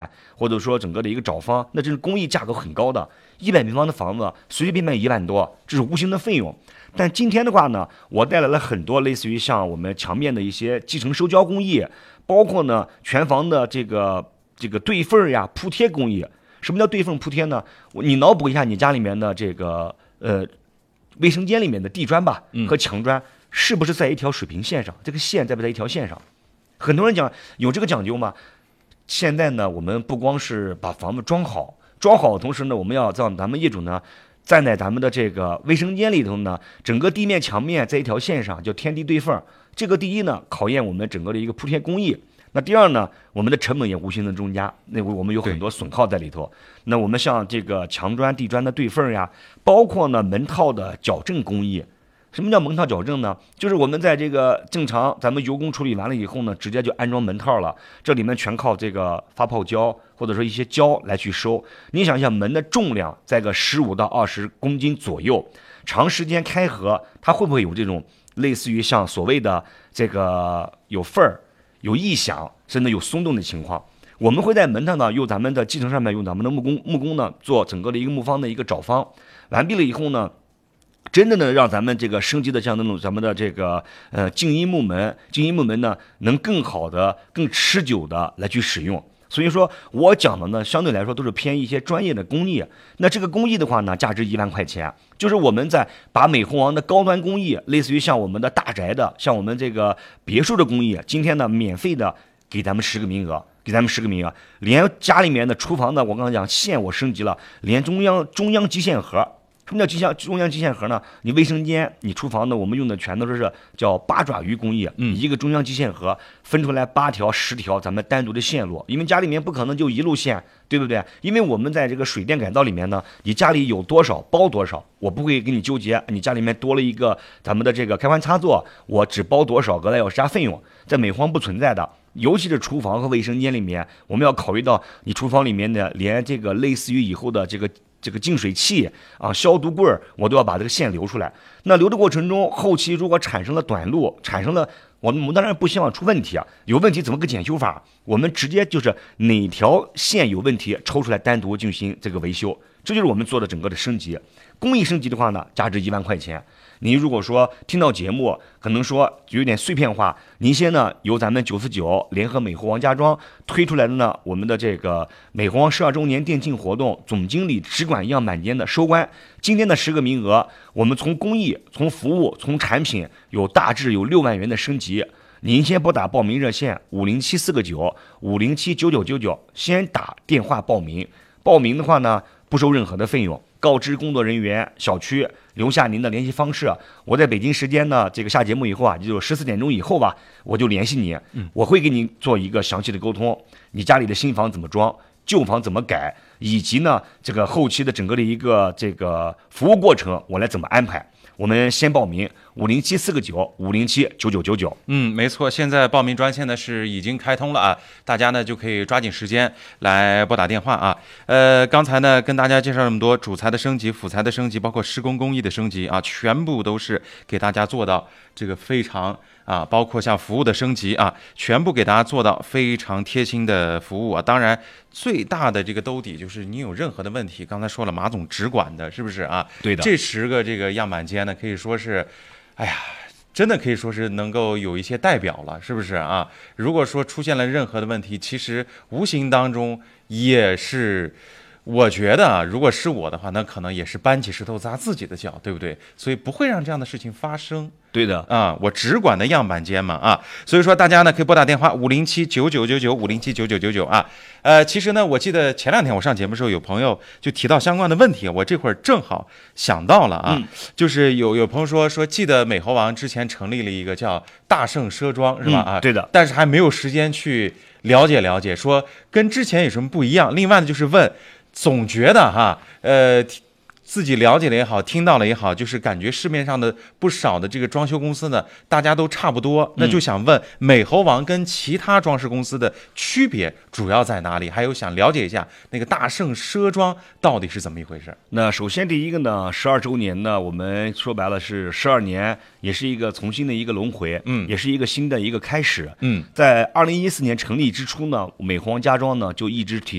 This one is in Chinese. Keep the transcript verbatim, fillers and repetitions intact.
或者说整个的一个找方，那这是工艺价格很高的，一百平方的房子随随便便一万多，这是无形的费用。但今天的话呢，我带来了很多类似于像我们墙面的一些继承收胶工艺，包括呢全房的这个这个对缝呀、铺贴工艺。什么叫对缝铺贴呢？你脑补一下你家里面的这个呃卫生间里面的地砖吧和墙砖，是不是在一条水平线上？这个线在不在一条线上？很多人讲有这个讲究吗？现在呢，我们不光是把房子装好，装好的同时呢，我们要让咱们业主呢站在咱们的这个卫生间里头呢，整个地面墙面在一条线上，叫天地对缝。这个第一呢，考验我们整个的一个铺贴工艺。那第二呢，我们的成本也无形的增加，那我们有很多损耗在里头。那我们像这个墙砖、地砖的对缝呀，包括呢门套的矫正工艺。什么叫门套矫正呢？就是我们在这个正常咱们油工处理完了以后呢，直接就安装门套了，这里面全靠这个发泡胶或者说一些胶来去收。你想一下，门的重量在个十五到二十公斤左右，长时间开合，它会不会有这种类似于像所谓的这个有缝儿、有异响，甚至有松动的情况？我们会在门上呢，用咱们的继承上面用咱们的木工木工呢做整个的一个木方的一个找方，完毕了以后呢，真的呢让咱们这个升级的像那种咱们的这个呃静音木门，静音木门呢能更好的、更持久的来去使用。所以说我讲的呢，相对来说都是偏一些专业的工艺。那这个工艺的话呢，价值一万块钱，就是我们在把美猴王的高端工艺，类似于像我们的大宅的、像我们这个别墅的工艺，今天呢免费的给咱们十个名额。给咱们十个名额，连家里面的厨房的，我刚刚讲线我升级了，连中央中央基线盒。什么叫基线中央基线盒呢？你卫生间、你厨房呢，我们用的全都是叫八爪鱼工艺，嗯，一个中央基线盒分出来八条、十条，咱们单独的线路，因为家里面不可能就一路线，对不对？因为我们在这个水电改造里面呢，你家里有多少包多少，我不会给你纠结，你家里面多了一个咱们的这个开关插座，我只包多少，额外要加费用，在美皇不存在的。尤其是厨房和卫生间里面，我们要考虑到你厨房里面的连这个类似于以后的这个这个净水器啊、消毒柜，我都要把这个线留出来。那留的过程中，后期如果产生了短路，产生了我们当然不希望出问题啊，有问题怎么个检修法？我们直接就是哪条线有问题，抽出来单独进行这个维修，这就是我们做的整个的升级。工艺升级的话呢，价值一万块钱。您如果说听到节目，可能说有点碎片化，您先呢由咱们九四九联合美猴王家装推出来的呢，我们的这个美猴王十二周年店庆活动总经理只管样板间的收官，今天的十个名额，我们从工艺、从服务、从产品有大致有六万元的升级。您先拨打报名热线五零七四个九五零七九九九九，先打电话报名。报名的话呢，不收任何的费用，告知工作人员、小区留下您的联系方式。我在北京时间呢，这个下节目以后啊，也就十四点钟以后吧，我就联系你，我会给你做一个详细的沟通，你家里的新房怎么装，旧房怎么改，以及呢这个后期的整个的一个这个服务过程，我来怎么安排。我们先报名五零七四个九五零七九九九九。 嗯，没错，现在报名专线呢是已经开通了啊，大家呢就可以抓紧时间来拨打电话啊。呃，刚才呢跟大家介绍这么多，主材的升级、辅材的升级，包括施工工艺的升级啊，全部都是给大家做到这个非常啊，包括像服务的升级啊，全部给大家做到非常贴心的服务啊。当然，最大的这个兜底就是你有任何的问题，刚才说了，马总只管的是不是啊？ 对的， 这十个这个样板间呢，可以说是，哎呀，真的可以说是能够有一些代表了，是不是啊？如果说出现了任何的问题，其实无形当中也是。我觉得啊，如果是我的话，那可能也是搬起石头砸自己的脚，对不对？所以不会让这样的事情发生。 对的啊，我只管的样板间嘛啊，所以说大家呢可以拨打电话五零七九九九九五零七九九九九啊。呃，其实呢，我记得前两天我上节目的时候，有朋友就提到相关的问题，我这会儿正好想到了啊，嗯、就是有有朋友说说，记得美猴王之前成立了一个叫大圣奢装，是吧？啊、 嗯，对的， 但是还没有时间去了解了解，说跟之前有什么不一样。另外呢，就是问。总觉得哈，呃，自己了解了也好，听到了也好，就是感觉市面上的不少的这个装修公司呢，大家都差不多。那就想问，美猴王跟其他装饰公司的区别主要在哪里？还有想了解一下那个大圣奢装到底是怎么一回事？ 那首先第一个呢，十二周年呢，我们说白了是十二年，也是一个重新的一个轮回，嗯，也是一个新的一个开始，嗯，在二零一四年成立之初呢，美猴王家装呢就一直提。